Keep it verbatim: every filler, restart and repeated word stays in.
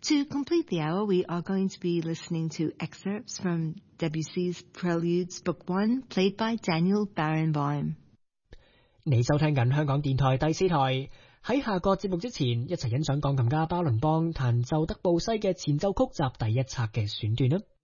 To complete the hour, we are going to be listening to excerpts from Debussy's Preludes Book One, played by Daniel Barenboim. 你收聽緊香港電台第四台。喺下個節目之前，一齊欣賞鋼琴家巴倫邦彈奏德布西嘅前奏曲集第一冊嘅選段啦。